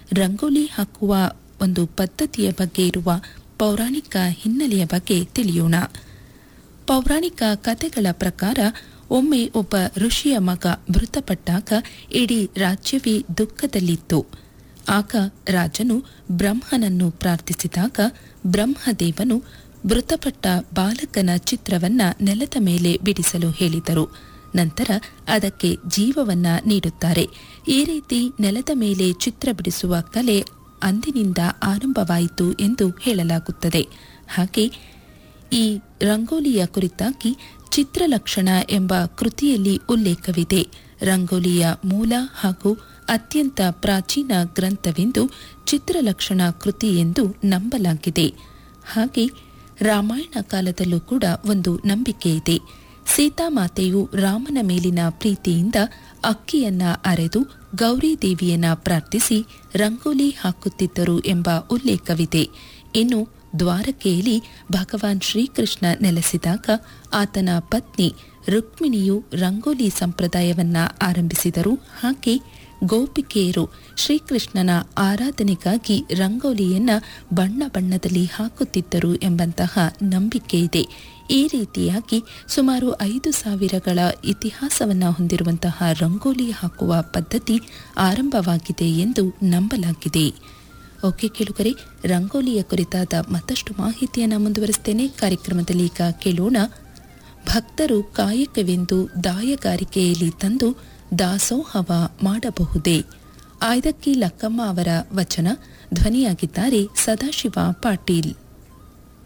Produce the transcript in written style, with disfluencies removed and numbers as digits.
ರಂಗೋಲಿ ಹಾಕುವ ಒಂದು ಪದ್ಧತಿಯ ಬಗ್ಗೆ ಇರುವ ಪೌರಾಣಿಕ ಹಿನ್ನೆಲೆಯ ಬಗ್ಗೆ ತಿಳಿಯೋಣ. ಪೌರಾಣಿಕ ಕಥೆಗಳ ಪ್ರಕಾರ ಒಮ್ಮೆ ಒಬ್ಬ ಋಷಿಯ ಮಗ ಮೃತಪಟ್ಟಾಗ ಇಡೀ ರಾಜ್ಯವೇ ದುಃಖದಲ್ಲಿತ್ತು. ಆಗ ರಾಜನು ಬ್ರಹ್ಮನನ್ನು ಪ್ರಾರ್ಥಿಸಿದಾಗ ಬ್ರಹ್ಮದೇವನು ಮೃತಪಟ್ಟ ಬಾಲಕನ ಚಿತ್ರವನ್ನ ನೆಲದ ಮೇಲೆ ಬಿಡಿಸಲು ಹೇಳಿದರು. ನಂತರ ಅದಕ್ಕೆ ಜೀವವನ್ನ ನೀಡುತ್ತಾರೆ. ಈ ರೀತಿ ನೆಲದ ಮೇಲೆ ಚಿತ್ರ ಬಿಡಿಸುವ ಕಲೆ ಅಂದಿನಿಂದ ಆರಂಭವಾಯಿತು ಎಂದು ಹೇಳಲಾಗುತ್ತದೆ. ಹಾಗೆ ಈ ರಂಗೋಲಿಯ ಕುರಿತಾಗಿ ಚಿತ್ರಲಕ್ಷಣ ಎಂಬ ಕೃತಿಯಲ್ಲಿ ಉಲ್ಲೇಖವಿದೆ. ರಂಗೋಲಿಯ ಮೂಲ ಹಾಗೂ ಅತ್ಯಂತ ಪ್ರಾಚೀನ ಗ್ರಂಥವೆಂದು ಚಿತ್ರಲಕ್ಷಣ ಕೃತಿ ಎಂದು ನಂಬಲಾಗಿದೆ. ಹಾಗೆ ರಾಮಾಯಣ ಕಾಲದಲ್ಲೂ ಕೂಡ ಒಂದು ನಂಬಿಕೆ ಇದೆ. ಸೀತಾಮಾತೆಯು ರಾಮನ ಮೇಲಿನ ಪ್ರೀತಿಯಿಂದ ಅಕ್ಕಿಯನ್ನ ಅರೆದು ಗೌರಿ ದೇವಿಯನ್ನ ಪ್ರಾರ್ಥಿಸಿ ರಂಗೋಲಿ ಹಾಕುತ್ತಿದ್ದರು ಎಂಬ ಉಲ್ಲೇಖವಿದೆ. ಇನ್ನು ದ್ವಾರಕೆಯಲ್ಲಿ ಭಗವಾನ್ ಶ್ರೀಕೃಷ್ಣ ನೆಲೆಸಿದಾಗ ಆತನ ಪತ್ನಿ ರುಕ್ಮಿಣಿಯು ರಂಗೋಲಿ ಸಂಪ್ರದಾಯವನ್ನ ಆರಂಭಿಸಿದರು. ಹಾಗೆ ಗೋಪಿಕೆಯರು ಶ್ರೀಕೃಷ್ಣನ ಆರಾಧನೆಗಾಗಿ ರಂಗೋಲಿಯನ್ನ ಬಣ್ಣ ಬಣ್ಣದಲ್ಲಿ ಹಾಕುತ್ತಿದ್ದರು ಎಂಬಂತಹ ನಂಬಿಕೆ ಇದೆ. ಈ ರೀತಿಯಾಗಿ ಸುಮಾರು 5,000ಗಳ ಇತಿಹಾಸವನ್ನ ಹೊಂದಿರುವಂತಹ ರಂಗೋಲಿ ಹಾಕುವ ಪದ್ಧತಿ ಆರಂಭವಾಗಿದೆ ಎಂದು ನಂಬಲಾಗಿದೆ. ಓಕೆ ಕೇಳುಗರೆ, ರಂಗೋಲಿಯ ಕುರಿತಾದ ಮತ್ತಷ್ಟು ಮಾಹಿತಿಯನ್ನು ಮುಂದುವರಿಸುತ್ತೇನೆ. ಕಾರ್ಯಕ್ರಮದಲ್ಲಿ ಈಗ ಕೇಳೋಣ. ಭಕ್ತರು ಕಾಯಕವೆಂದು ದಾಯಗಾರಿಕೆಯಲ್ಲಿ ತಂದು ದಾಸೋಹವ ಮಾಡಬಹುದೇ? ಆಯ್ದಕ್ಕಿ ಲಕ್ಕಮ್ಮ ಅವರ ವಚನ. ಧ್ವನಿಯಾಗಿದ್ದಾರೆ ಸದಾಶಿವ ಪಾಟೀಲ್.